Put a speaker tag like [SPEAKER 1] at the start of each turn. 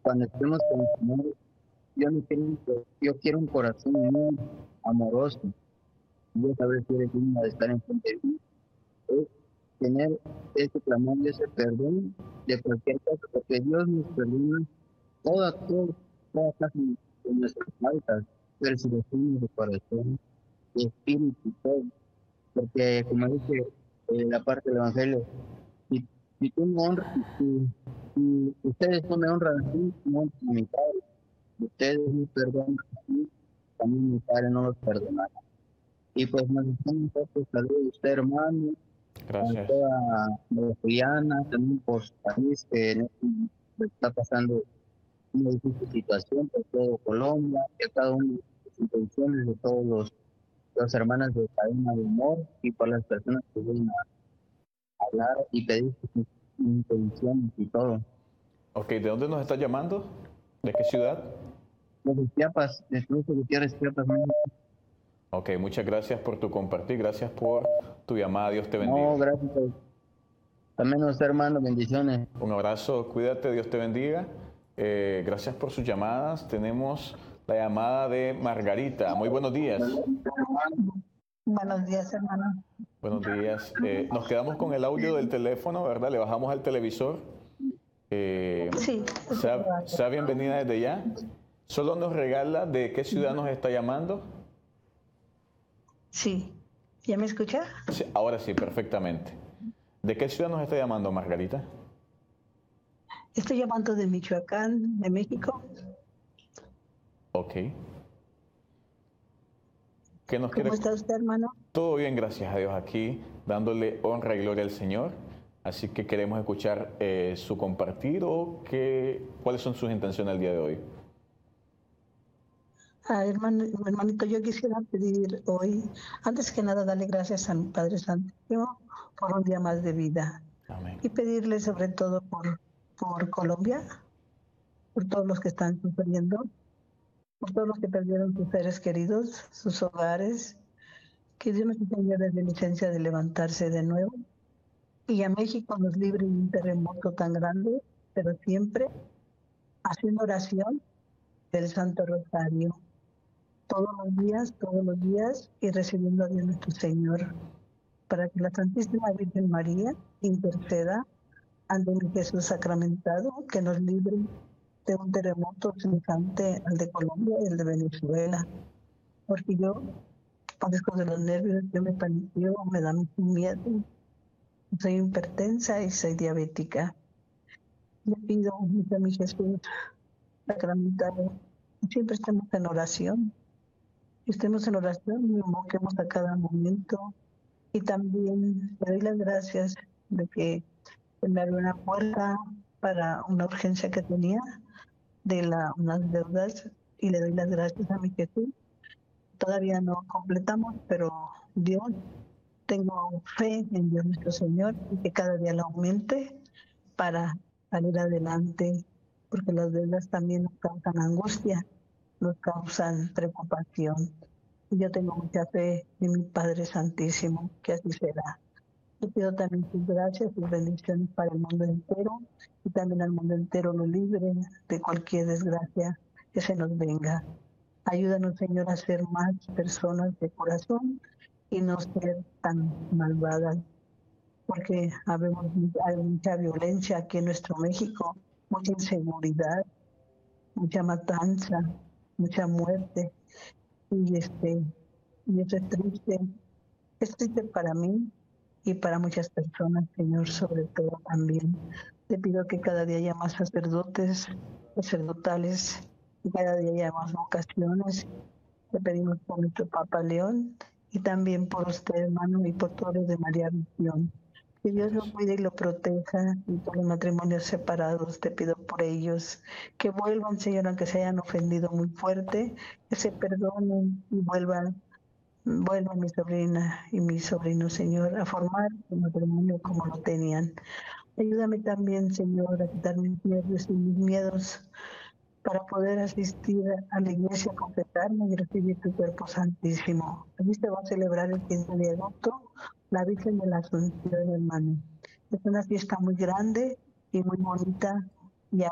[SPEAKER 1] cuando estemos con el Señor, yo quiero un corazón muy amoroso. Yo saber si eres digno de estar enfrente de mí. Es tener ese clamor y ese perdón de cualquier cosa, porque Dios nos perdona toda clase de nuestras faltas, persecuciones de corazón, de espíritu y todo. Porque como dice la parte del Evangelio, si, si tú me honras, si ustedes no me honran así, no honran a mi Padre. Si ustedes me perdonan así, también mi Padre no los perdonará. Y pues nos estamos saludos a usted, hermano, a
[SPEAKER 2] Gracias.
[SPEAKER 1] toda la Guyana, también por su país, que en este momento está pasando una difícil situación por todo Colombia, y a cada una de las intenciones de todos los hermanos de Cadena de Humor y por las personas que vienen a hablar y pedir sus intenciones y todo.
[SPEAKER 2] Ok, ¿de dónde nos estás llamando? ¿De qué ciudad?
[SPEAKER 1] Desde Chiapas, de Cruz Gutiérrez, Chiapas, México.
[SPEAKER 2] Ok, muchas gracias por tu compartir, gracias por tu llamada, Dios te bendiga.
[SPEAKER 1] No, gracias. También a usted, hermano, bendiciones.
[SPEAKER 2] Un abrazo, cuídate, Dios te bendiga. Gracias por sus llamadas. Tenemos la llamada de Margarita. Muy buenos días.
[SPEAKER 3] Buenos días, hermano.
[SPEAKER 2] Buenos días. Nos quedamos con el audio del teléfono, ¿verdad? Le bajamos al televisor.
[SPEAKER 3] Sí.
[SPEAKER 2] Sea bienvenida desde ya. Solo nos regala de qué ciudad nos está llamando.
[SPEAKER 3] Sí. ¿Ya me escucha?
[SPEAKER 2] Sí, ahora sí, perfectamente. ¿De qué ciudad nos está llamando, Margarita?
[SPEAKER 3] Estoy llamando de Michoacán, de México.
[SPEAKER 2] Ok. ¿Qué nos
[SPEAKER 3] ¿Cómo está usted, hermano?
[SPEAKER 2] Todo bien, gracias a Dios, aquí dándole honra y gloria al Señor. Así que queremos escuchar su compartir o cuáles son sus intenciones el día de hoy.
[SPEAKER 3] Hermanito, yo quisiera pedir hoy, antes que nada, darle gracias a mi Padre Santísimo por un día más de vida.
[SPEAKER 2] Amén.
[SPEAKER 3] Y pedirle sobre todo por Colombia, por todos los que están sufriendo, por todos los que perdieron sus seres queridos, sus hogares, que Dios nos tenga la licencia de levantarse de nuevo. Y a México nos libre de un terremoto tan grande, pero siempre haciendo oración del Santo Rosario. Todos los días, y recibiendo a Dios nuestro Señor, para que la Santísima Virgen María interceda ante mi Jesús sacramentado, que nos libre de un terremoto semejante al de Colombia y el de Venezuela. Porque yo padezco de los nervios, yo me paniqueo, me da mucho miedo, soy hipertensa y soy diabética. Le pido mucho a mi Jesús sacramentado, siempre estemos en oración. Estemos en oración y invoquemos a cada momento. Y también le doy las gracias de que me abrió una puerta para una urgencia que tenía de unas deudas, y le doy las gracias a mi Jesús. Todavía no completamos, pero Dios, tengo fe en Dios nuestro Señor y que cada día lo aumente para salir adelante, porque las deudas también nos causan angustia, nos causan preocupación. Y yo tengo mucha fe en mi Padre Santísimo, que así será. Yo pido también sus gracias, sus bendiciones para el mundo entero, y también al mundo entero lo libre de cualquier desgracia que se nos venga. Ayúdanos, Señor, a ser más personas de corazón y no ser tan malvadas, porque hay mucha violencia aquí en nuestro México, mucha inseguridad, mucha matanza, mucha muerte, y eso es triste para mí y para muchas personas, Señor, sobre todo también. Te pido que cada día haya más sacerdotales, y cada día haya más vocaciones. Te pedimos por nuestro Papa León y también por usted, hermano, y por todos los de María Visión. Que Dios lo cuide y lo proteja, y por los matrimonios separados te pido por ellos, que vuelvan, Señor, aunque se hayan ofendido muy fuerte, que se perdonen y vuelvan mi sobrina y mi sobrino, Señor, a formar un matrimonio como lo tenían. Ayúdame también, Señor, a quitar mis nervios y mis miedos para poder asistir a la iglesia, a confesarme y recibir tu cuerpo santísimo. Aquí se va a celebrar el 15 de agosto la Virgen de la Asunción, hermano. Es una fiesta muy grande y muy bonita,